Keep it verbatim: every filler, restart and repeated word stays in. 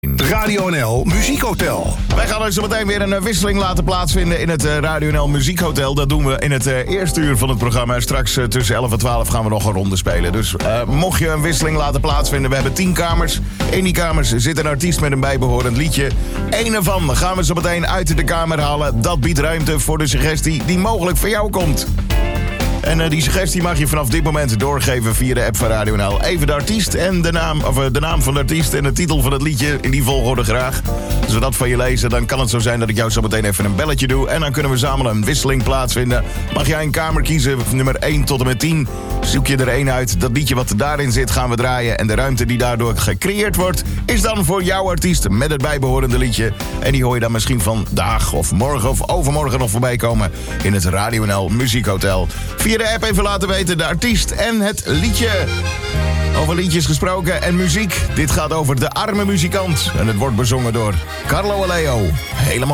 Radio N L Muziekhotel. Wij gaan dus zo meteen weer een wisseling laten plaatsvinden in het Radio N L Muziekhotel. Dat doen we in het uh, eerste uur van het programma. Straks uh, tussen elf en twaalf gaan we nog een ronde spelen. Dus uh, mocht je een wisseling laten plaatsvinden, we hebben tien kamers. In die kamers zit een artiest met een bijbehorend liedje. Eén ervan gaan we zo meteen uit de kamer halen. Dat biedt ruimte voor de suggestie die mogelijk van jou komt. En uh, die suggestie mag je vanaf dit moment doorgeven via de app van Radio N L. Even de artiest en de naam, of uh, de naam van de artiest en de titel van het liedje. In die volgorde graag. Als we dat van je lezen, dan kan het zo zijn dat ik jou zo meteen even een belletje doe. En dan kunnen we samen een wisseling plaatsvinden. Mag jij een kamer kiezen, nummer één tot en met tien. Zoek je er één uit. Dat liedje wat er daarin zit gaan we draaien. En de ruimte die daardoor gecreëerd wordt, is dan voor jouw artiest met het bijbehorende liedje. En die hoor je dan misschien vandaag of morgen of overmorgen nog voorbij komen in het Radio N L Muziekhotel. Via de app even laten weten de artiest en het liedje. Over liedjes gesproken en muziek. Dit gaat over De Arme Muzikant. En het wordt bezongen door Carlo Aleo. Helemaal